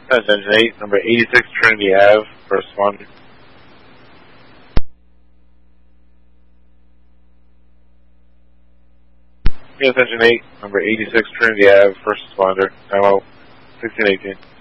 Engine 8, number 86 Trinity Ave, first responder. Engine 8, number 86 Trinity Ave, first responder, ammo 1618.